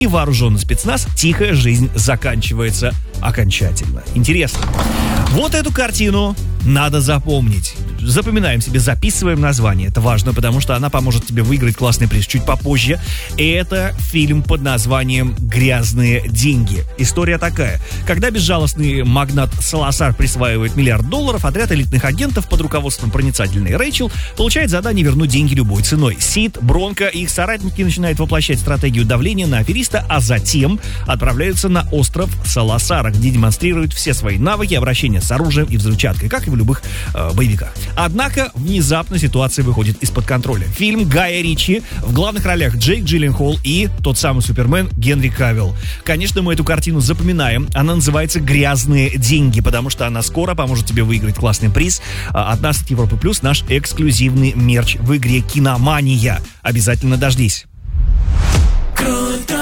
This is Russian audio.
и вооруженный спецназ, тихая жизнь заканчивается окончательно. Интересно. Вот эту картину надо запомнить. Запоминаем себе, записываем название. Это важно, потому что она поможет тебе выиграть классный приз чуть попозже. И это фильм под названием «Грязные деньги». История такая. Когда безжалостный магнат Саласар присваивает $1 миллиард, отряд элитных агентов под руководством проницательной Рэйчел получает задание вернуть деньги любой ценой. Сид, Бронко и их соратники начинают воплощать стратегию давления на афериста, а затем отправляются на остров Саласара, где демонстрируют все свои навыки обращения с оружием и взрывчаткой, как и в любых боевиках. Однако внезапно ситуация выходит из-под контроля. Фильм Гая Ричи, в главных ролях Джейк Джилленхол и тот самый Супермен Генри Кавилл. Конечно, мы эту картину запоминаем. Она называется «Грязные деньги», потому что она скоро поможет тебе выиграть классный приз от нас, от Европы Плюс, наш эксклюзивный мерч в игре «Киномания». Обязательно дождись. Круто.